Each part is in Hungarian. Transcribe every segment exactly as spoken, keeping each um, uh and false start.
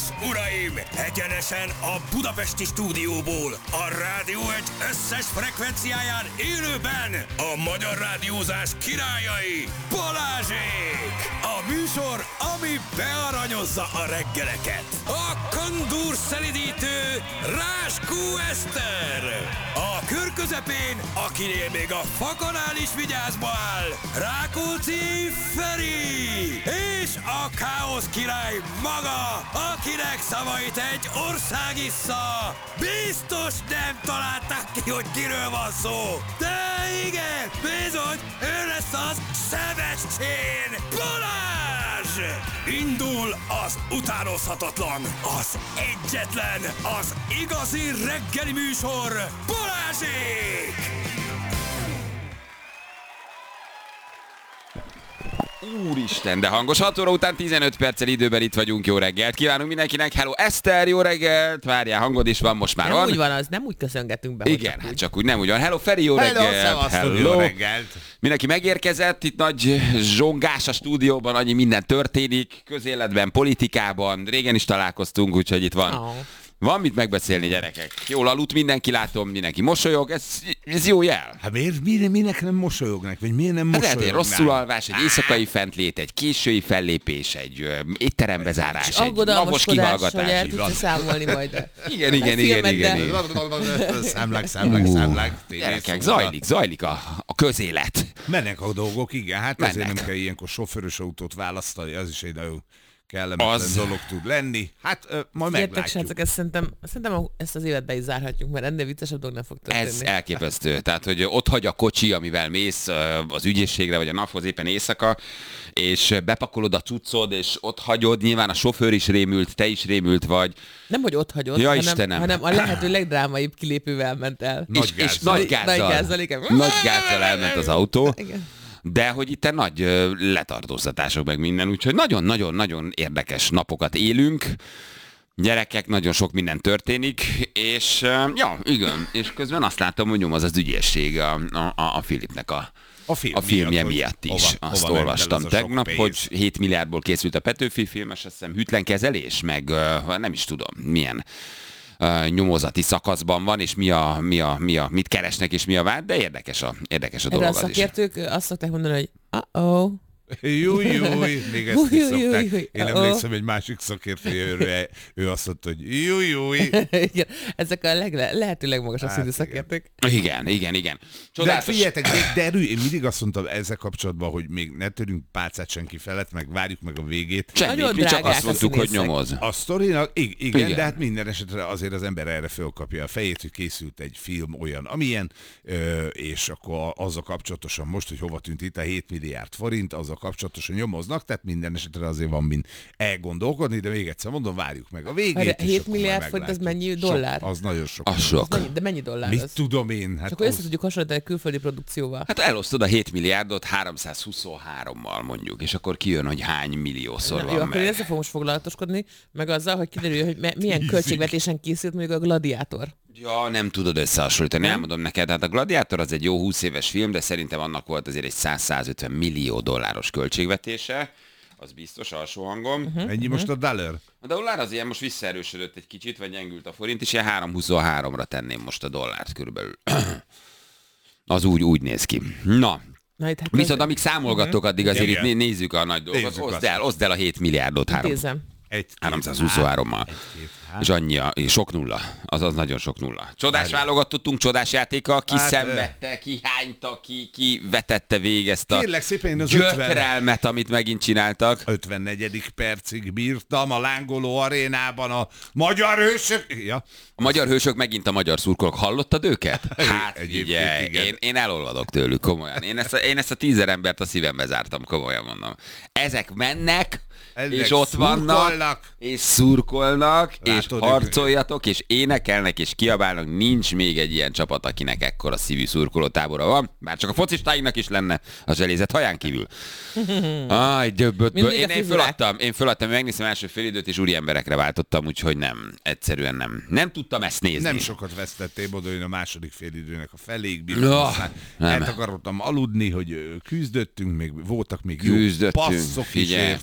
és uraim, egyenesen a budapesti stúdióból, a Rádió egy összes frekvenciáján élőben a magyar rádiózás királyai, Balázsék! A műsor, ami bearanyozza a reggeleket. A kandúr szelidítő Ráskó Eszter. A kör közepén, akinél még a fakanál is vigyázba áll, Rákóczi Feri. És a káosz király maga, akinek szavait egy ország issza. Biztos nem találták ki, hogy kiről van szó. De igen, bizony, ő lesz az Sebestyén Balázs! Indul az utánozhatatlan, az egyetlen, az igazi reggeli műsor, Balázsék! Úristen, de hangos. hat óra után tizenöt perccel időben itt vagyunk. Jó reggelt kívánunk mindenkinek. Hello Eszter, jó reggelt. Várjál, hangod is van, most már nem van. úgy van az, nem úgy köszöngetünk be. Igen, hát csak úgy nem úgy van. Hello Feri, jó Hello, reggelt. Hello, jó reggelt. Mindenki megérkezett, itt nagy zsongás a stúdióban, annyi minden történik, közéletben, politikában. Régen is találkoztunk, úgyhogy itt van. Oh. Van mit megbeszélni, gyerekek. Jól aludt mindenki, látom, mindenki mosolyog, ez, ez jó jel. Hát miért, miért, minek nem mosolyognak, vagy miért nem Hát mosolyognak? lehet egy rosszul alvás, egy éjszakai fentlét, egy késői fellépés, egy ö, étterembe zárás, egy napos Aggodalmaskodás, hogy el kihallgatás. tudsz számolni majd. Igen, igen, igen, igen, igen. Számlák, számlák, számlák. Gyerekek, zajlik, zajlik a, a közélet. Mennek a dolgok, igen, hát Mennek. azért nem kell ilyenkor sofőrös autót választani, az is egy nagyon kellemetlen Az... dolog tud lenni. Hát ö, majd Értek, meglátjuk. srácok, ezt szerintem, szerintem ezt az évet be is zárhatjuk, mert ennél viccesebb dolog nem fog történni. Ez elképesztő. Tehát, hogy ott hagy a kocsi, amivel mész ö, az ügyészségre, vagy a naphoz éppen éjszaka, és bepakolod a cuccod, és ott hagyod, nyilván a sofőr is rémült, te is rémült vagy. Nem, hogy ott hagyod, Ja, hanem, Istenem. hanem a lehető legdrámaibb kilépővel ment el. Nagy és, és gázzal. nagy gázzal. Nagy gázzal, igen. Nagy gázzal elment az autó. Igen. De hogy itt nagy ö, letartóztatások meg minden, úgyhogy nagyon-nagyon-nagyon érdekes napokat élünk. Gyerekek, nagyon sok minden történik, és ö, ja, igen, és közben azt látom, hogy nyomoz az ügyészség a, a, a Filipnek a, A, film a filmje miatt, miatt is. hova, Azt hova olvastam ment el az a sok tegnap, pénz. hogy hét milliárdból készült a Petőfi film, és azt hiszem hűtlen kezelés, meg ö, nem is tudom, milyen Uh, nyomozati szakaszban van, és mi a, mi a, mi a, mit keresnek, és mi a vád, de érdekes a, érdekes a Erre dolog a az is. szakértők azt szokták mondani, hogy uh-oh. Júj, júj, még ezt is Júj, júj, szokták. júj, Én oh. emlékszem, egy másik szakértő, ő, ő azt mondta, hogy júj, júj. Igen, ezek a legle, lehető legmagasabb Hát szintű igen. szakértők. Igen, igen, igen. De Csodálatos. figyeljetek, de, de erő, én mindig azt mondtam ezzel kapcsolatban, hogy még ne törünk pálcát senki felett, meg várjuk meg a végét. Semmi, Nagyon mi csak drágák azt a mondtuk, hogy színészek. nyomoz. A sztorinak, igen, igen, Igen. igen, de hát minden esetre azért az ember erre fölkapja a fejét, hogy készült egy film olyan, amilyen, ö, és akkor azzal kapcsolatosan most, hogy hova tűnt itt a hét milliárd forint, azzal kapcsolatosan nyomoznak, tehát minden esetre azért van min elgondolkodni, de még egyszer mondom, várjuk meg a végét. Várj, és hét akkor majd milliárd forint, az meglátjuk. mennyi dollár? Sok, az nagyon sok. Az sok. Mennyi, de mennyi dollár Mit az? tudom én? Hát Csak hogy össze az... tudjuk hasonlítani a külföldi produkcióval. Hát elosztod a hét milliárdot háromszázhuszonhárommal mondjuk, és akkor kijön, hogy hány milliószor Na, van jó, akkor én meg. ezzel fogom most foglalatoskodni, meg azzal, hogy kiderül, hogy me- milyen költségvetésen készült mondjuk a Gladiátor. Ja, nem tudod összehasonlítani, elmondom neked, hát a Gladiátor az egy jó húsz éves film, de szerintem annak volt azért egy száz-százötven millió dolláros költségvetése, az biztos alsó hangom. Uh-huh. Ennyi most a dollar? A dollár az ilyen most visszaerősödött egy kicsit, vagy gyengült a forint, és ilyen három huszonháromra tenném most a dollárt körülbelül. Az úgy, úgy néz ki. Na, Na, itt hát viszont az- amíg számolgatok, addig azért Igen. itt né- nézzük a nagy dolgokat. Nézzük Oszd azt. el, oszd el a hét milliárdot három. Intézem. Egy, háromszázhuszonhárommal. És annyi, a, sok nulla. Azaz nagyon sok nulla. Csodás válogatottunk, csodás játéka, ki Hát, szenvedte, ki hányta, ki, ki vetette végig ezt a Kérlek szépen, én az ötven gyötrelmet, amit megint csináltak. ötvennegyedik percig bírtam a lángoló arénában a magyar hősök... Ja. A magyar hősök megint a magyar szurkolók. Hallottad őket? Hát Egyébként figyelj, igen. én, én elolvadok tőlük, komolyan. Én ezt, a, én ezt a tízer embert a szívembe zártam, komolyan mondom. Ezek mennek, Ezek és ott vannak, szurkolnak. és szurkolnak, Látod, és harcoljatok, és énekelnek, és kiabálnak. Nincs még egy ilyen csapat, akinek ekkora szívű szurkolótábora van. Bár csak a focistáinknak is lenne a zselézet haján kívül. Aj, döbböt. Mindig Én, a én fizurák. föladtam, én föladtam, megnéztem első félidőt, és úri emberekre váltottam, úgyhogy nem, egyszerűen nem. Nem tudtam ezt nézni. Nem sokat vesztettél oda, én a második félidőnek a feléig Ja, bírtam, aztán nem. el akartam aludni, hogy ö, küzdöttünk, még voltak még Küzdöttünk, jó passzok is, figyelj. érted?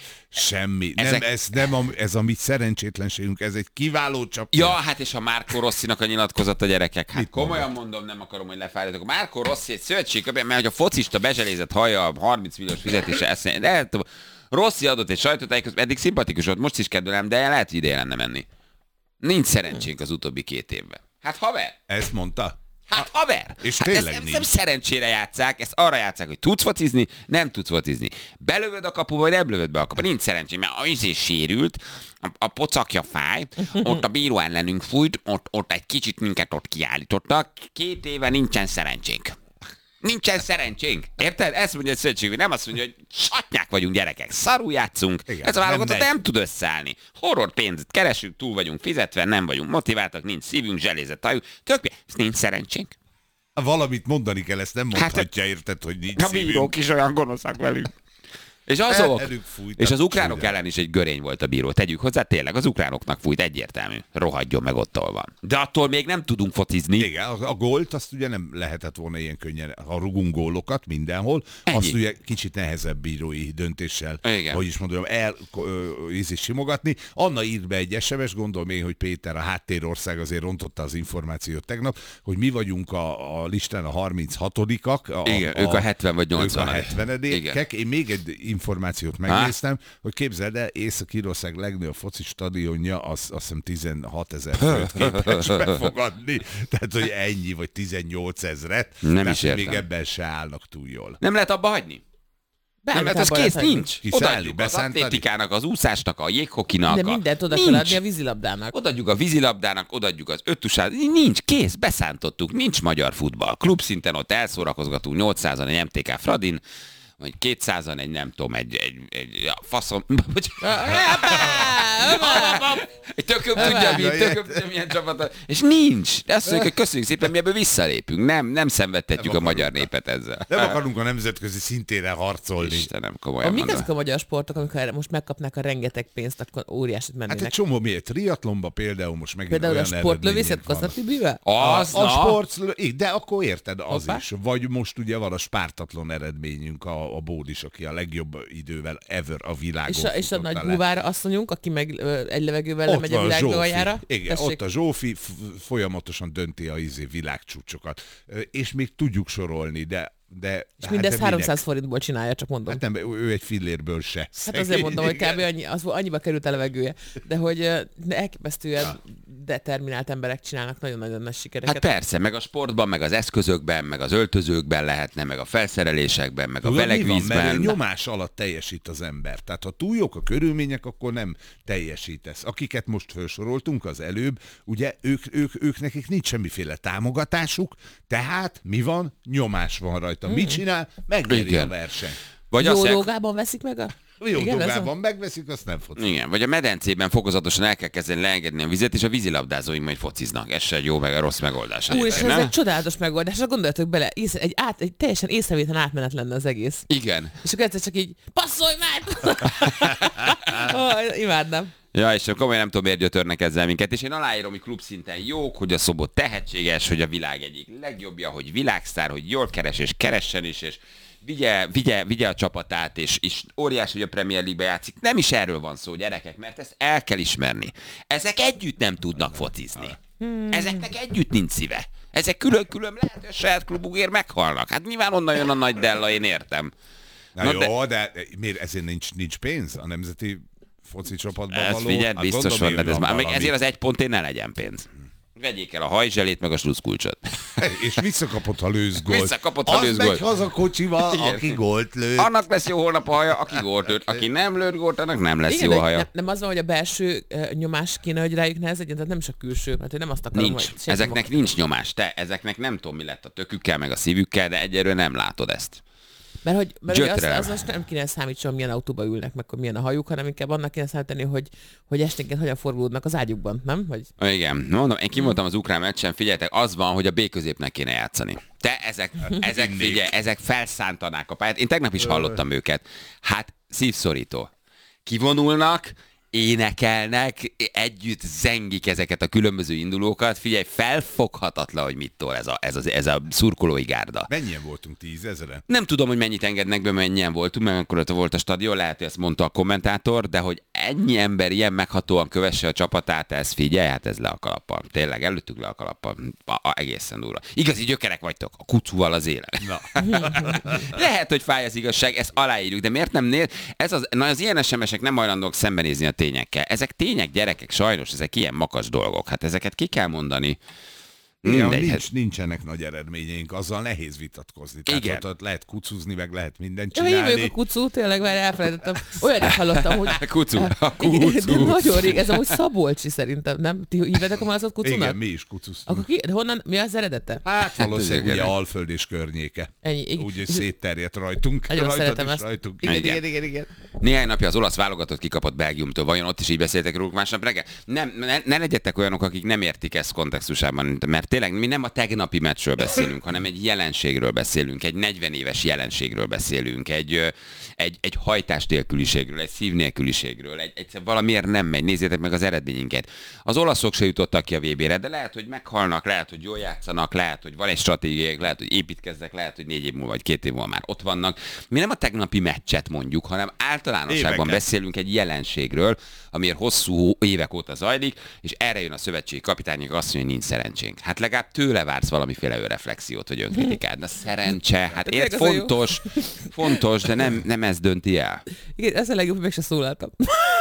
semmi. Ezek... Nem, ez nem a, ez a mi szerencsétlenségünk, ez egy kiváló csapja. Ja, hát és a Marco Rossinak a nyilatkozata, gyerekek. Hát mit komolyan mondom? mondom, nem akarom, hogy lefáradjatok. Marco Rossi egy szövetség, mert hogy a focista bezselézett haja a harminc milliós fizetése eszély. De Rossi adott egy sajtótájékoztatót, eddig szimpatikus volt, most is kedvelem, de lehet, hogy ide lenne menni. Nincs szerencsénk az utóbbi két évben. Hát haver! Ezt mondta? Hát haver! És hát tényleg ezt nincs. nem szerencsére játsszák, ezt arra játsszák, hogy tudsz focizni, nem tudsz focizni. Belövöd a kapuba, vagy nem lövöd be a kapuba. Nincs szerencsém, mert az is sérült, a, a pocakja fáj, ott a bíró ellenünk fújt, ott, ott egy kicsit minket ott kiállítottak. Két éve nincsen szerencsénk. Nincsen szerencsénk. Érted? Ezt mondja a szövetség, nem azt mondja, hogy satnyák vagyunk gyerekek, szarul játszunk. Igen, ez a válogatott nem, nem tud összeállni. Horror pénzt keresünk, túl vagyunk fizetve, nem vagyunk motiváltak, nincs szívünk, zselézett tajuk. Tök, ez nincs szerencsénk. Valamit mondani kell, ezt nem mondhatja, hát, érted, hogy nincs a szívünk. A bírók is olyan gonoszak velünk. És azok, fújtak, és az ukránok csúnya. ellen is egy görény volt a bíró. Tegyük hozzá, tényleg az ukránoknak fújt, egyértelmű. Rohadjon meg ott, ahol van. De attól még nem tudunk focizni. Igen, a, a gólt azt ugye nem lehetett volna ilyen könnyen, ha rugunk gólokat mindenhol, Ennyi. azt ugye kicsit nehezebb bírói döntéssel, Igen. hogy is mondom, el íz is simogatni. Anna írt be egy es em es, gondolom én, hogy Péter, a háttérország azért rontotta az információt tegnap, hogy mi vagyunk a, a listán a harminchatodik-ak. A, Igen, a, ők a hetven vagy nyolcvan. Ők a hetvenedikek. Én még egy információt megnéztem, Há? hogy képzeld el, Észak-Írország legnagyobb foci stadionja, az, azt hiszem tizenhatezer főt képes befogadni. Tehát, hogy ennyi, vagy tizennyolc ezret. Nem tehát, is értem. még ebben se állnak túl jól. Nem lehet abba hagyni? Nem, mert az kész nincs. Odaadjuk az atlétikának, az úszásnak, a jéghokinak. De mindent oda kell adni a vízilabdának. Odaadjuk a vízilabdának, odaadjuk az öttusát. Nincs, kész, beszántottuk. Nincs magyar futball. Klub szinten ott elszórakozgatunk nyolcszázan egy em té ká Fradin, vagy kétszázan egy, nem tudom, egy, egy, egy faszom... Egy tököm tudja, mi, tököm tudja, milyen csapat. És nincs. De azt mondjuk, hogy köszönjük szépen, mi ebből visszalépünk. Nem, nem szenvedtetjük nem a magyar népet ezzel. Nem akarunk a nemzetközi szintére harcolni. Istenem, komolyan Mik azok a magyar sportok, amikor most megkapnák a rengeteg pénzt, akkor óriásit mennének? Hát egy csomó miért? Triatlonba például most megint például olyan a sportlövészet Koszatibivel? Az, a, a na. sport, de akkor érted, az Hoppá. is. Vagy most ugye van a spártatlon eredményünk, a, a Bódis, aki a legjobb idővel ever a világon. És a, és a nagy le. búvára asszonyunk, aki meg ö, egy levegővel lemegy a világ aljára. Igen, tessék. Ott a Zsófi f- folyamatosan dönti a izé világcsúcsokat. És még tudjuk sorolni, de de és hát mindezt de háromszáz forintból csinálja, csak mondom. Hát nem, ő egy fillérből se. Hát azért mondom, hogy kb. Annyi, az, annyiba került a levegője. De hogy de elképesztően ja. determinált emberek csinálnak nagyon-nagyon nagy sikereket. Hát persze, meg a sportban, meg az eszközökben, meg az öltözőkben lehetne, meg a felszerelésekben, meg a belegvízben. Nyomás alatt teljesít az ember. Tehát ha túl jók a körülmények, akkor nem teljesítesz. Akiket most felsoroltunk az előbb, ugye ők, ők, ők nekik nincs semmiféle támogatásuk, tehát mi van? Nyomás van rajta. Hmm. Mit csinál? Megnyeri a verseny. Vagy jó azt dolgában veszik meg a... Jó igen, dolgában a... megveszik, azt nem focizik. Igen, vagy a medencében fokozatosan el kell kezdeni leengedni a vizet, és a vízilabdázóink majd fociznak. Ez se egy jó, meg a rossz megoldás. Úr, és ez egy csodálatos megoldás. Ha gondoljatok bele, ész, egy, át, egy teljesen észrevétlen átmenet lenne az egész. Igen. És akkor egyszer csak így, passzolj már! oh, imádnám. Ja, és komolyan nem tudom, miért gyötörnek ezzel minket, és én aláírom, hogy klub szinten jók, hogy a Szobot tehetséges, hogy a világ egyik legjobbja, hogy világsztár, hogy jól keres és keressen is, és vigye, vigye, vigye a csapatát, és, és óriás, hogy a Premier League-be játszik. Nem is erről van szó, gyerekek, mert ezt el kell ismerni. Ezek együtt nem tudnak focizni. Ezeknek együtt nincs szíve. Ezek külön-külön lehet, hogy a saját klubukért meghalnak. Hát nyilván onnan jön a nagy Della, én értem. Na, Na jó, de... de miért ezért nincs, nincs pénz a nemzeti foci csapatban ez való? Figyelj, hát biztos van, de ez már még valami. ezért az egy pontért ne legyen pénz. Vegyék el a hajzselét, meg a sluszkulcsot. És visszakapott, ha lősz gólt. Visszakapott, ha lősz gólt. Az megy haza kocsival, igen. Aki gólt lőtt. Annak lesz jó holnap a haja, aki gólt lőtt. Aki nem lőtt gólt, annak nem lesz igen, jó a haja. Nem, nem az van, hogy a belső uh, nyomás kéne, hogy rájuk nehezedjen, tehát nem is a külső, mert nem azt akarom, nincs. hogy... Ezeknek magam. nincs nyomás. Te, ezeknek nem tudom, mi lett a tökükkel, meg a szívükkel, de egyelőre nem látod ezt. Mert hogy, mert hogy az, az most nem kéne számítson, milyen autóba ülnek, meg hogy milyen a hajuk, hanem inkább annak kéne számítani, hogy, hogy esténként hogyan forgulódnak az ágyukban, nem? Hogy... Igen, mondom, én kimondtam az ukrán meccsen, figyeljetek, az van, hogy a B középnek kéne játszani. Te, ezek, ezek figyelj, ezek felszántanák a pályát. Én tegnap is hallottam őket. Hát szívszorító. Kivonulnak, énekelnek, együtt zengik ezeket a különböző indulókat. Figyelj, felfoghatatlan, hogy mit tol ez a, ez a, ez a szurkolói gárda. Mennyien voltunk? Tízezeren? Nem tudom, hogy mennyit engednek be, mennyien voltunk, mert akkor ott volt a stadion, lehet, hogy ezt mondta a kommentátor, de hogy ennyi ember ilyen meghatóan kövesse a csapatát, ez figyelj, hát ez le a kalappal. Tényleg, előttük le a kalappal. A, a, egészen durva. Igazi gyökerek vagytok, a kucúval az élet. Na. Lehet, hogy fáj az igazság, ezt aláírjuk, de miért nem nél? Ez az, na az ilyen es em esek nem hajlandók szembenézni a tényekkel. Ezek tények, gyerekek, sajnos, ezek ilyen makas dolgok. Hát ezeket ki kell mondani. Ja, nincs, nincsenek nagy eredményeink, azzal nehéz vitatkozni. Tehát igen. Ott, ott lehet kucuzni, meg lehet mindent Ja, csinálni. hívjuk a kucu, tényleg már elfelejtettem. Olyat hallottam, hogy... Kucu, a kucu. De nagyon rég, ez amúgy Szabolcsi szerintem, nem? Ti hívjátok a malatot kucunak? Igen, mi is kucusztunk. Akkor ki, de honnan, mi az eredete? Hát valószínűleg Hát, ugye Alföld és környéke. Ennyi. Úgy, hogy szétterjedt rajtunk. Nagyon Rajtad szeretem is ezt. rajtunk. Igen, Igen. igen, igen, igen. Néhány napja az olasz válogatott kikapott Belgiumtól. Vajon ott is így beszéltek róluk másnap reggel? Nem, ne, ne legyetek olyanok, akik nem értik ezt kontextusában, mert tényleg mi nem a tegnapi meccsről beszélünk, hanem egy jelenségről beszélünk, egy negyven éves jelenségről beszélünk, egy, egy, egy hajtás nélküliségről, egy szív nélküliségről, egy, egy valamiért nem megy. Nézzétek meg az eredményünket. Az olaszok se jutottak ki a vé bére, de lehet, hogy meghalnak, lehet, hogy jól játszanak, lehet, hogy van egy stratégiák, lehet, hogy építkeznek, lehet, hogy négy év múlva vagy két év múlva már ott vannak. Mi nem a tegnapi meccset mondjuk, hanem általánosságban Éveket. beszélünk egy jelenségről, amiért hosszú évek óta zajlik, és erre jön a szövetségi kapitány, aki azt mondja, hogy nincs szerencsénk. Hát legalább tőle vársz valamiféle önreflexiót, vagy önkritikát. Na szerencse, hát ért, Ez a jó. fontos, fontos, de nem, nem ez dönti el. Igen, ez a legjobb, hogy meg se szólaltam.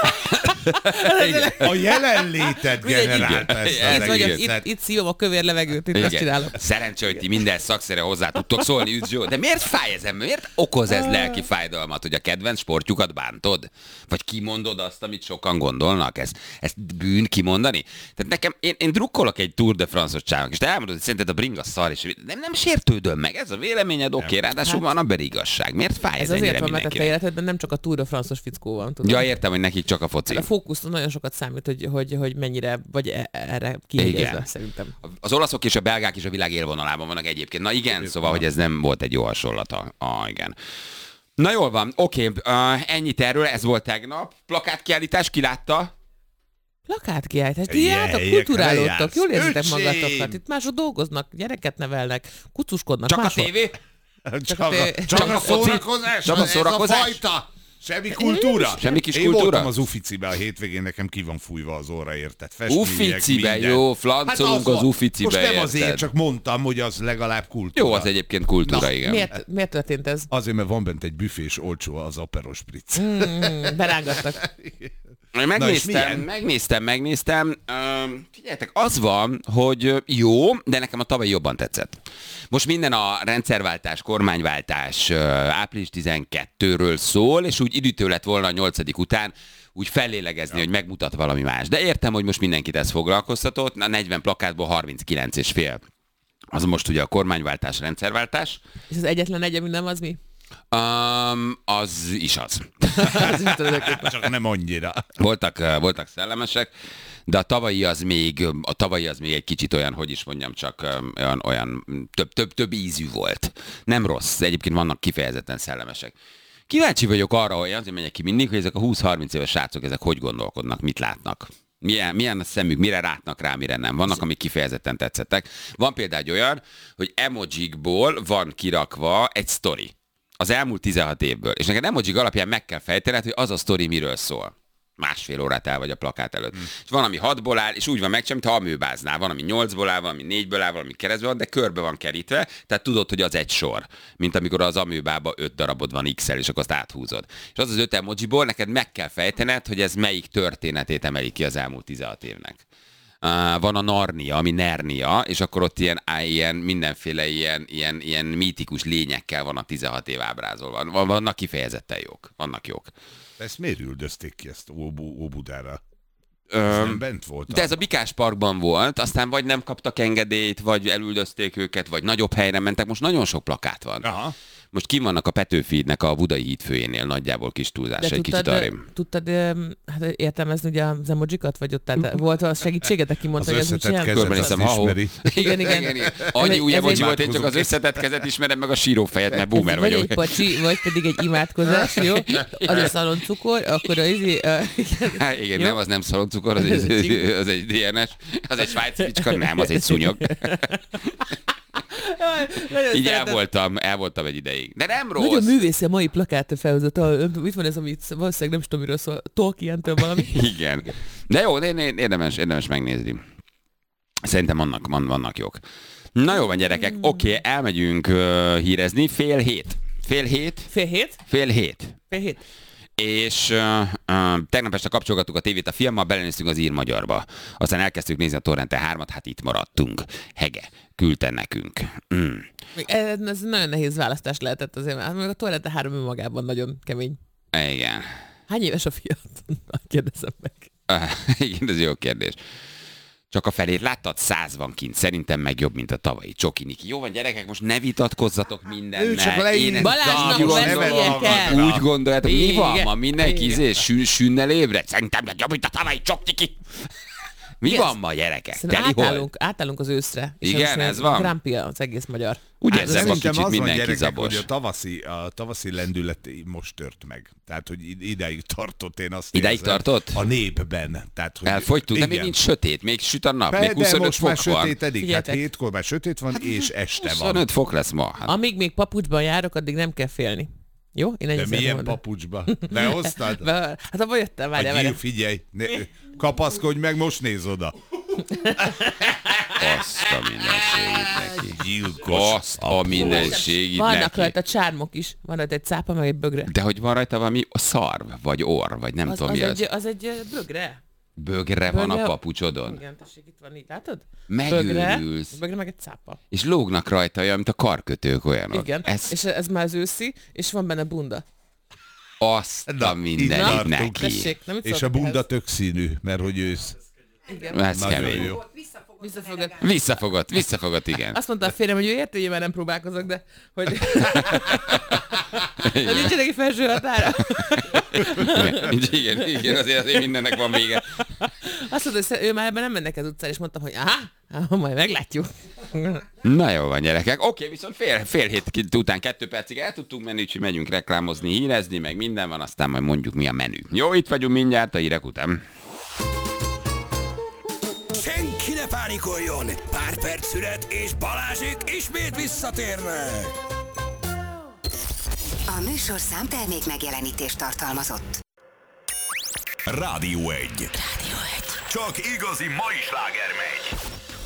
A jelenléted generálta ezt Ez az vagyok, egészet. itt, itt szívom a kövér levegőt, itt ezt csinálom. Szerencsé, hogy ti minden szakszerre hozzá tudtok szólni, Üdv Zsó. De miért fáj ez ember? Miért okoz ez lelki fájdalmat, hogy a kedvenc sportjukat bántod? Vagy kimondod azt, amit sokan gondolnak? Ez, ezt bűn kimondani? Tehát nekem, én, én drukkolok egy Tour de France-os csávnak, és te elmondod, hogy szerinted a bringa szar, és nem, nem sértődöm meg. Ez a véleményed, oké, okay, ráadásul van abban igazság. Miért fáj ez, Ez ennyire azért van, mert a te mindenkinek? életedben nem csak a Tour de France-os fickó van, tudod? Ja, értem, hogy nekik csak a foci. A fókusz nagyon sokat számít, hogy, hogy, hogy mennyire vagy e- erre kihegyezve, Igen. szerintem. Az olaszok és a belgák is a világ élvonalában vannak egyébként. Na igen, szóval, hogy ez nem volt egy jó hasonlata. Ah, igen. Na jól van, oké, okay. uh, ennyit erről, ez volt tegnap. Plakátkiállítás, ki látta? Plakátkiállítás, ti Ilyen jártok, helyekre kulturálódtok, jársz. jól érzitek Öcsém! magatokat. Itt mások dolgoznak, gyereket nevelnek, kucuskodnak. Csak máshol. a tévé? Csak, a a, té- csak csak a a foci? szórakozás? Csak a szórakozás? Ez a fajta? Semmi kultúra? Semmi kis Én kultúra? voltam az Uficibe a hétvégén, nekem ki van fújva az óra, érted? Festmények, Uficibe, minden. jó, flancolunk az van. Uficibe, Most nem érted? azért, csak mondtam, hogy az legalább kultúra. Jó, az egyébként kultúra, Na, igen. Miért, miért történt ez? Azért, mert van bent egy büfés olcsó az Aperol Spritz. Hmm, berángattak. Megnéztem, milyen? megnéztem, megnéztem. Uh, figyeljetek, az van, hogy jó, de nekem a tavaly jobban tetszett. Most minden a rendszerváltás, kormányváltás uh, április tizenkettőről szól, és úgy időtő lett volna a nyolcadik után úgy fellélegezni, ja. hogy megmutat valami más. De értem, hogy most mindenkit ez foglalkoztatott, a negyven plakátból harminckilenc és fél. Az most ugye a kormányváltás, rendszerváltás. És az egyetlen egy, ami nem az mi? Um, az is az. Az is tulajdonképpen. Csak nem annyira. Voltak, uh, voltak szellemesek, de a tavalyi az még, a tavalyi az még egy kicsit olyan, hogy is mondjam, csak um, olyan, olyan több, több, több ízű volt. Nem rossz, egyébként vannak kifejezetten szellemesek. Kíváncsi vagyok arra, hogy azért megyek ki mindig, hogy ezek a húsz-harminc éves srácok, ezek hogy gondolkodnak, mit látnak. Milyen, milyen a szemük, mire rátnak rá, mire nem. Vannak, amik kifejezetten tetszettek. Van például egy olyan, hogy emojikból van kirakva egy sztori az elmúlt tizenhat évből. És neked emojik alapján meg kell fejtened, hogy az a sztori miről szól. Másfél órát el vagy a plakát előtt. Hmm. És van, ami hatból áll, és úgy van meg, mint ha amőbáznál. Van, ami nyolcból áll, van, ami négyből áll, van, ami keresztben van, de körbe van kerítve, tehát tudod, hogy az egy sor. Mint amikor az amőbába öt darabod van X-el, és akkor azt áthúzod. És az az öt emojiból neked meg kell fejtened, hogy ez melyik történetét emeli ki az elmúlt tizenhat évnek. Uh, van a Narnia, ami Nernia, és akkor ott ilyen, á, ilyen mindenféle ilyen, ilyen, ilyen mítikus lényekkel van a tizenhat év ábrázolva. Vannak kifejezetten jók. Vannak jók. Ezt miért üldözték ki ezt Óbu, Óbudára? Öm, Ez nem bent volt? De ez a Bikás Parkban volt, aztán vagy nem kaptak engedélyt, vagy elüldözték őket, vagy nagyobb helyre mentek. Most nagyon sok plakát van. Aha. Most ki vannak a Petőfi-nek a Budai hídfőjénél nagyjából kis túlzás, egy tudtad, kicsit arrébb. Tudtad hát értelmezni ugye az emojikat, vagy ott tehát volt a segítségetek, ki mondta, hogy ez mit csinál? Körbenézem, ha igen, igen. Annyi új emoji volt, én csak az összetett kezet ismerem, meg a sírófejet, mert boomer vagyok. Vagy egy pacsi, vagy pedig egy imádkozás, jó? Az a szaloncukor, akkor az... Igen, nem, az nem szaloncukor, az egy, az egy dé en es, az egy svájci bicska, nem, az egy szúnyog. Így el voltam, el voltam egy ideig. De nem rossz. Nagyon művészi a mai plakát felhozata. Mit van ez, amit valószínűleg nem is tudom, miről szól. Tolkien-től valami. Igen. De jó, érdemes, érdemes megnézni. Szerintem vannak, vannak jók. Na jó van, gyerekek. Oké, okay, elmegyünk uh, hírezni. Fél hét. Fél hét. Fél hét? Fél hét. Fél hét. És uh, uh, tegnap este kapcsolgattuk a tévét a filmmel, belenéztünk az Ír Magyarba. Aztán elkezdtük nézni a Torrente hármat, hát itt maradtunk. Hege, küldte nekünk. Mm. Ez nagyon nehéz választás lehetett azért, mert a Torrente három önmagában nagyon kemény. Igen. Hány éves a fiat? Kérdezem meg. Uh, igen, ez jó kérdés. Csak a felét láttad? Száz van kint. Szerintem meg jobb, mint a tavalyi Csokiniki. Jó van, gyerekek, most ne vitatkozzatok mindennel. Én Balázsnak veszélyen kell. Úgy gondoljátok, mi van ma? Mindenki izé, sűn, sünnel ébred? Szerintem meg jobb, mint a tavalyi Csokiniki. Mi yes. van ma, gyerekek? Átállunk, átállunk az őszre. Igen, ez van. Grampi az egész magyar. Úgy érzem, hogy kicsit az mindenki gyerekek, zabos. Hogy a tavaszi, a tavaszi lendület most tört meg. Tehát, hogy ideig tartott, én azt Ideig érzem, tartott? A népben. Tehát, hogy elfogytunk, de még nincs sötét, még süt a nap, Be, még huszonöt fok most van. már sötétedik, hát hétkor már sötét van, hát, és este van. huszonöt fok lesz ma. Hát. Amíg még papucsban járok, addig nem kell félni. Jó? Én de milyen mondani. Papucsba? Behoztad? Be, hát abban jöttem, várjál, várjál. Figyelj, ne, kapaszkodj meg, most néz oda. Azt a mindenségét neki. Gyilkos. Azt a mindenségét Vannak neki. rajta csármok is. Van rajta egy cápa, meg egy bögre. De hogy van rajta valami szarv, vagy orr, vagy nem az, tudom az mi egy, az. az egy bögre. Bögre van a papucsodon? Igen, tessék, itt van így, látod? Megőrülsz. Bögre, meg egy cápa. És lógnak rajta olyan, mint a karkötők olyanok. Igen, ez... és ez már az őszi, és van benne bunda. Azt a mindenit neki. Tessék, nem és a bunda tök színű, mert hogy ősz. Igen. Ez kemény. Jó. Visszafogott. Visszafogott, visszafogott, igen. Azt mondta a férjem, hogy ő érti, hogy már nem próbálkozok, de hogy... de nincs neki felső határa. igen, igen, igen, azért, azért mindennek van vége. Azt mondta, hogy ő már ebben nem mennek az utcán, és mondtam, hogy aha, majd meglátjuk. Na jó van, gyerekek. Oké, viszont fél, fél hét után kettő percig el tudtunk menni, úgyhogy megyünk reklámozni, hírezni, meg minden van, aztán majd mondjuk mi a menü. Jó, itt vagyunk mindjárt a hírek után. Senki ne pánikoljon! Pár perc szület, és Balázsék ismét visszatérnek! A műsorszám termék megjelenítést tartalmazott. Rádió egy. Rádió egy. Csak igazi mai sláger megy.